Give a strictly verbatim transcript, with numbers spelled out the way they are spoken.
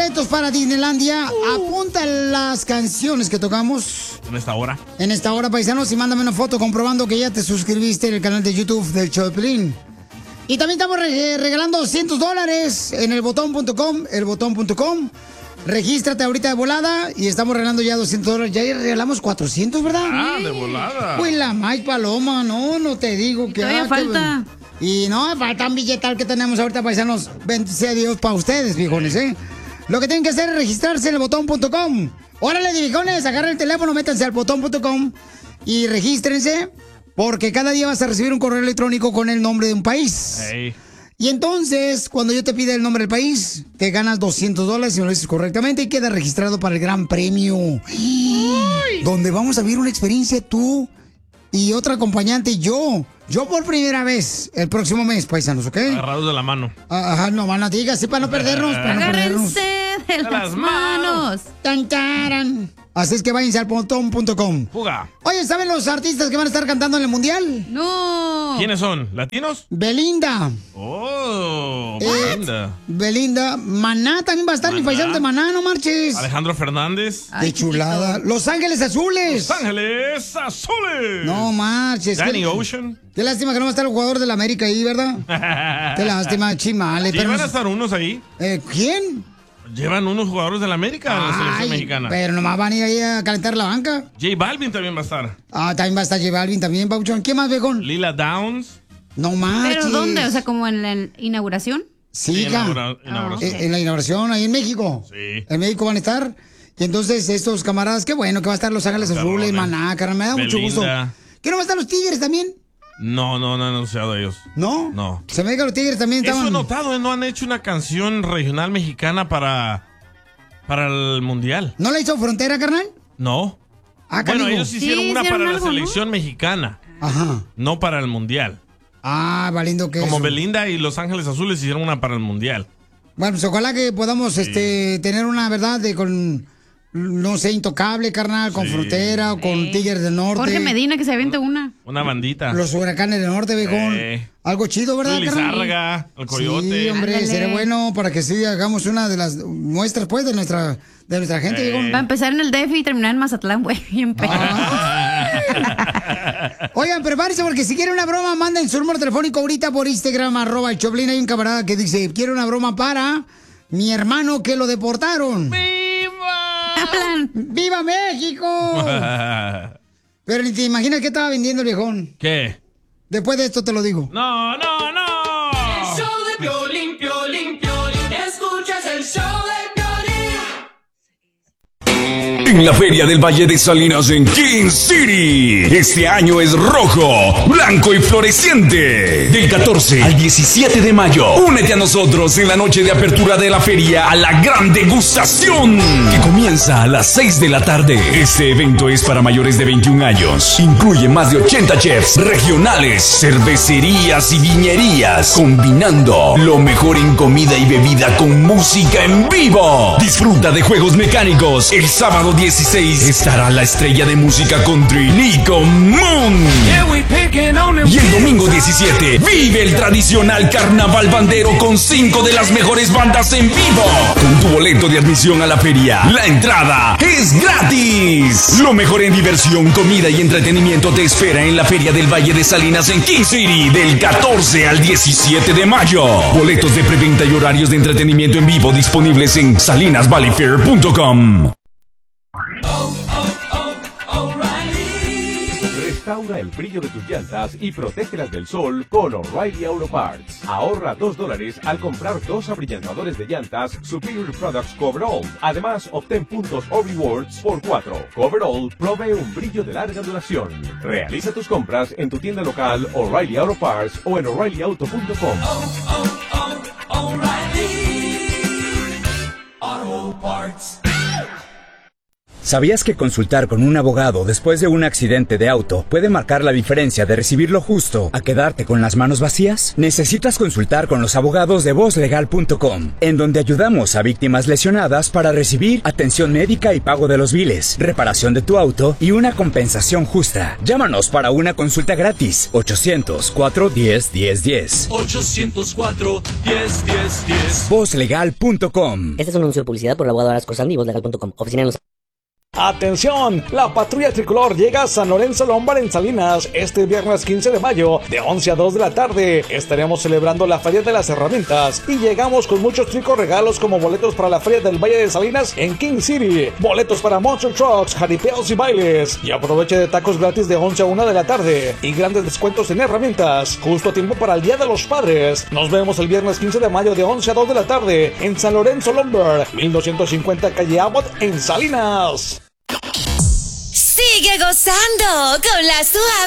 boletos para Disneylandia. Uh. Apunta las canciones que tocamos. En esta hora. En esta hora, paisanos, y mándame una foto comprobando que ya te suscribiste en el canal de YouTube del show de Piolín. Y también estamos re regalando doscientos dólares en el botón punto com, el botón punto com. Regístrate ahorita de volada y estamos regalando ya doscientos dólares. Ya regalamos cuatrocientos, ¿verdad? Ah, de volada. Uy, la Mike Paloma, no, no te digo que... Todavía ah, falta. Que... Y no, falta un billetal que tenemos ahorita, paisanos. Bendito Dios para ustedes, viejones, ¿eh? Lo que tienen que hacer es registrarse en el botón punto com. Órale, viejones, agarren el teléfono, métanse al botón punto com y regístrense, porque cada día vas a recibir un correo electrónico con el nombre de un país. Hey. Y entonces, cuando yo te pida el nombre del país, te ganas doscientos dólares si me lo dices correctamente y queda registrado para el Gran Premio. Uy. Donde vamos a vivir una experiencia tú y otra acompañante y yo. Yo por primera vez el próximo mes, paisanos, ¿ok? Agarrados de la mano. Ajá, no van a digas, sí, para no perdernos. Para no perdernos. Agárrense de las manos. Tan, taran. Así es que váyanse al botón punto com. Fuga. Oye, ¿saben los artistas que van a estar cantando en el Mundial? No. ¿Quiénes son? ¿Latinos? Belinda. Oh, eh, Belinda. Belinda. Maná también va a estar, mi paisano de Maná, no marches. Alejandro Fernández. Qué chulada. Los Ángeles Azules. Los Ángeles Azules. No marches. Danny qué, Ocean. Qué lástima que no va a estar el jugador de la América ahí, ¿verdad? Qué lástima, chimale. Sí, pero van no... a estar unos ahí. Eh, ¿Quién? Llevan unos jugadores de la América en la selección mexicana. Pero nomás van a ir ahí a calentar la banca. J Balvin también va a estar. Ah, también va a estar J Balvin también, Pauchón. ¿Qué más, viejón? Lila Downs. No marches. ¿Pero dónde? O sea, ¿como en la inauguración? Sí, sí, hija. inaugura inauguración. Ah, okay. En la inauguración, ahí en México. Sí. En México van a estar. Y entonces estos camaradas, qué bueno que va a estar Los Ángeles Azules, Maná, carnal, me da Belinda. mucho gusto. ¿Qué no va a estar los Tigres también? No, no, no han anunciado ellos. ¿No? No. Se me diga los Tigres también estaban... Eso he notado, ¿eh? No han hecho una canción regional mexicana para... Para el Mundial. ¿No la hizo Frontera, carnal? No. Ah, bueno, canijo. ellos hicieron sí, una hicieron para algo, la selección ¿no? mexicana. Ajá. No para el Mundial. Ah, valiendo que Como eso. Belinda y Los Ángeles Azules hicieron una para el Mundial. Bueno, pues ojalá que podamos Sí. este tener una verdad de con... No sé, Intocable, carnal, con Sí. Frontera o con Sí. Tigres del Norte. Jorge Medina, que se aviente una. Una bandita. Los Huracanes del Norte, viejón. Sí. Algo chido, ¿verdad, Luis carnal? Lizárraga, el Coyote. Sí, hombre, Ándale. sería bueno para que sí hagamos una de las muestras, pues, de nuestra, de nuestra gente, Eh. viejón. Va a empezar en el D F y terminar en Mazatlán, güey. Bien perro. Oigan, prepárense porque si quieren una broma, manden su número telefónico ahorita por Instagram, arroba el Choplin. Hay un camarada que dice, quiero una broma para mi hermano que lo deportaron. Hablan. ¡Viva México! Pero ni te imaginas qué estaba vendiendo el viejón. ¿Qué? Después de esto te lo digo. No, no, no. El show de Piolín, Piolín, Piolín. Escuchas el show de Piolín. En la Feria del Valle de Salinas en King City. Este año es rojo, blanco y floreciente. Del catorce al diecisiete de mayo. Únete a nosotros en la noche de apertura de la feria a la gran degustación, que comienza a las seis de la tarde. Este evento es para mayores de veintiún años. Incluye más de ochenta chefs regionales, cervecerías y viñerías, combinando lo mejor en comida y bebida con música en vivo. Disfruta de juegos mecánicos. El sábado dieciséis estará la estrella de música country, Nico Moon. Y el domingo diecisiete vive el tradicional carnaval bandero con cinco de las mejores bandas en vivo. Con tu boleto de admisión a la feria, la entrada es gratis. Lo mejor en diversión, comida y entretenimiento te espera en la Feria del Valle de Salinas en King City del catorce al diecisiete de mayo. Boletos de preventa y horarios de entretenimiento en vivo disponibles en salinas valley fair punto com. Restaura el brillo de tus llantas y protégelas del sol con O'Reilly Auto Parts. Ahorra dos dólares al comprar dos abrillantadores de llantas Superior Products Coverall. Además, obtén puntos o rewards por cuatro. Coverall provee un brillo de larga duración. Realiza tus compras en tu tienda local O'Reilly Auto Parts o en O'Reilly Auto punto com. Oh, oh, oh, O'Reilly Auto Parts. ¿Sabías que consultar con un abogado después de un accidente de auto puede marcar la diferencia de recibir lo justo a quedarte con las manos vacías? Necesitas consultar con los abogados de voz legal punto com, en donde ayudamos a víctimas lesionadas para recibir atención médica y pago de los biles, reparación de tu auto y una compensación justa. Llámanos para una consulta gratis. ochocientos cuatro diez diez diez. ochocientos cuatro diez diez diez. voz legal punto com. Este es un anuncio de publicidad por el abogado Aras Corsandi y voz legal punto com. Oficina de los... ¡Atención! La patrulla tricolor llega a San Lorenzo Lombard en Salinas este viernes quince de mayo de once a dos de la tarde. Estaremos celebrando la Feria de las Herramientas y llegamos con muchos tricos regalos como boletos para la Feria del Valle de Salinas en King City, boletos para Monster Trucks, jaripeos y bailes, y aproveche de tacos gratis de once a una de la tarde y grandes descuentos en herramientas, justo a tiempo para el Día de los Padres. Nos vemos el viernes quince de mayo de once a dos de la tarde en San Lorenzo Lombard, mil doscientos cincuenta calle Abbott en Salinas. Sigue gozando con la suave